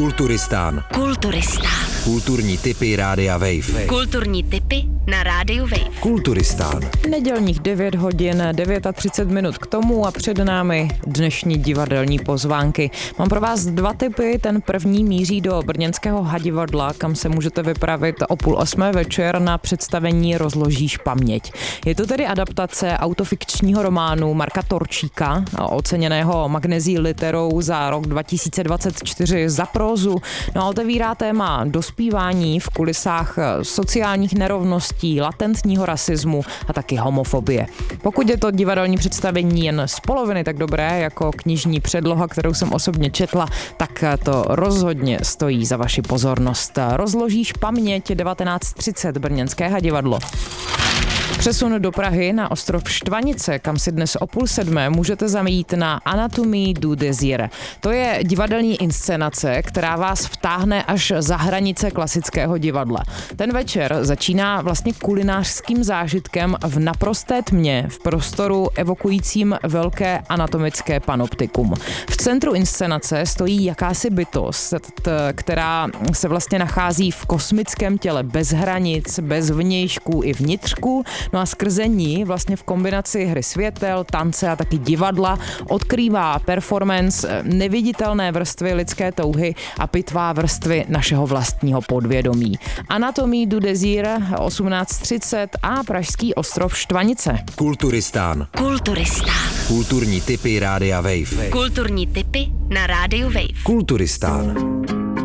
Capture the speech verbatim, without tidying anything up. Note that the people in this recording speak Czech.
Kulturistán. Kulturistán. Kulturní tipy Rádia Wave. Kulturní tipy na Rádiu Wave. Kulturistán. Nedělních devět hodin, třicet devět minut k tomu a před námi dnešní divadelní pozvánky. Mám pro vás dva tipy. Ten první míří do brněnského Hadivadla, kam se můžete vypravit o půl osmé večer na představení Rozložíš paměť. Je to tedy adaptace autofikčního románu Marka Torčíka, oceněného Magnezií literou za rok dva tisíce dvacet čtyři za prózu. No a otevírá téma dospívání v kulisách sociálních nerovností, latentního rasismu a taky homofobie. Pokud je to divadelní představení jen z poloviny tak dobré jako knižní předloha, kterou jsem osobně četla, tak to rozhodně stojí za vaši pozornost. Rozložíš paměť devatenáct třicet brněnské Hadivadlo. Přesun do Prahy na ostrov Štvanice, kam si dnes o půl sedmé můžete zamít na Anatomii du désir. To je divadelní inscenace, která vás vtáhne až za hranice klasického divadla. Ten večer začíná vlastně kulinářským zážitkem v naprosté tmě, v prostoru evokujícím velké anatomické panoptikum. V centru inscenace stojí jakási bytost, která se vlastně nachází v kosmickém těle bez hranic, bez vnějšků i vnitřků. No a skrze ní vlastně v kombinaci hry světel, tance a taky divadla odkrývá performance neviditelné vrstvy lidské touhy a pitvá vrstvy našeho vlastního podvědomí. Anatomii du désir osmnáct třicet a pražský ostrov Štvanice. Kulturistán. Kulturistán. Kulturní tipy Rádia Wave. Kulturní tipy na Rádiu Wave. Kulturistán.